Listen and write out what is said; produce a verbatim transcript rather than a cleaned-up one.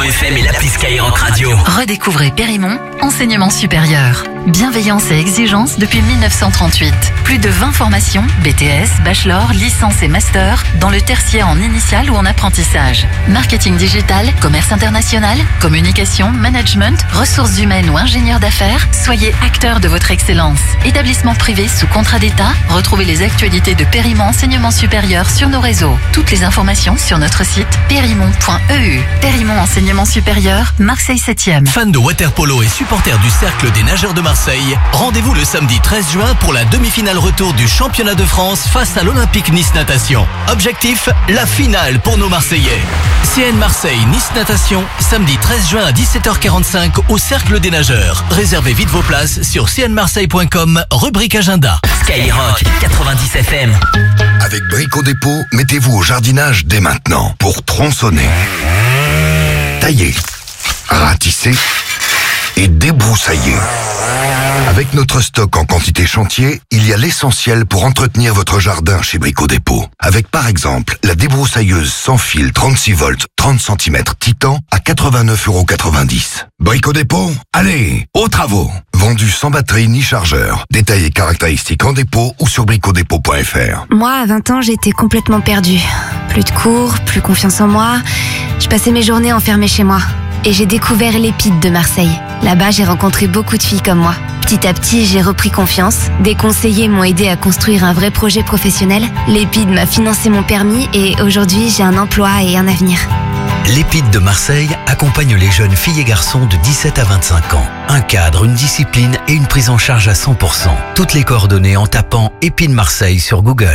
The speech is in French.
F M et l'appli Skyrock Radio. Redécouvrez Périmont, enseignement supérieur. Bienveillance et exigence depuis mille neuf cent trente-huit. Plus de vingt formations, B T S, bachelor, licence et master, dans le tertiaire en initial ou en apprentissage. Marketing digital, commerce international, communication, management, ressources humaines ou ingénieur d'affaires, soyez acteur de votre excellence. Établissement privé sous contrat d'État, retrouvez les actualités de Périmont enseignement supérieur sur nos réseaux. Toutes les informations sur notre site périmont point e u. Périmont enseignement supérieur, Marseille septième. Fans de waterpolo et supporters du Cercle des nageurs de Marseille, rendez-vous le samedi treize juin pour la demi-finale retour du championnat de France face à l'Olympique Nice Natation. Objectif, la finale pour nos Marseillais. C N Marseille Nice Natation, samedi treize juin à dix-sept heures quarante-cinq au Cercle des nageurs. Réservez vite vos places sur c n marseille point com, rubrique agenda. Skyrock quatre-vingt-dix F M. Avec Brico Dépôt, mettez-vous au jardinage dès maintenant pour tronçonner, tailler, ratisser et débroussailler. Avec notre stock en quantité chantier, il y a l'essentiel pour entretenir votre jardin chez Brico Dépôt. Avec par exemple la débroussailleuse sans fil trente-six volts, trente centimètres Titan à quatre-vingt-neuf euros quatre-vingt-dix. Brico Dépôt, allez, aux travaux. Vendu sans batterie ni chargeur. Détails et caractéristiques en dépôt ou sur brico dépôt point f r. Moi, à vingt ans, j'étais complètement perdue. Plus de cours, plus confiance en moi. Je passais mes journées enfermée chez moi. Et j'ai découvert l'Épide de Marseille. Là-bas, j'ai rencontré beaucoup de filles comme moi. Petit à petit, j'ai repris confiance. Des conseillers m'ont aidé à construire un vrai projet professionnel. L'Épide m'a financé mon permis et aujourd'hui, j'ai un emploi et un avenir. L'Épide de Marseille accompagne les jeunes filles et garçons de dix-sept à vingt-cinq ans. Un cadre, une discipline et une prise en charge à cent pour cent. Toutes les coordonnées en tapant Épide Marseille sur Google.